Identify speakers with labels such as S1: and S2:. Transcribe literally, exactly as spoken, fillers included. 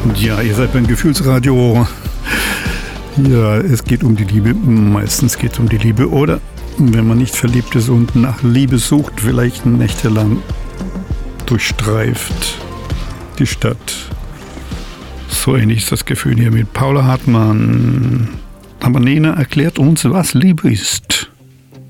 S1: Ja, ihr seid beim Gefühlsradio. Ja, es geht um die Liebe. Meistens geht es um die Liebe. Oder wenn man nicht verliebt ist und nach Liebe sucht, vielleicht nächtelang durchstreift die Stadt. So ähnlich ist das Gefühl hier mit Paula Hartmann. Aber Nena erklärt uns, was Liebe ist.